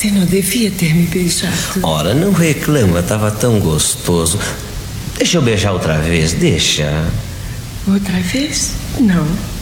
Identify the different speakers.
Speaker 1: Você não devia ter me beijado.
Speaker 2: Ora, não reclama, tava tão gostoso. Deixa eu beijar outra vez, deixa.
Speaker 1: Outra vez? Não.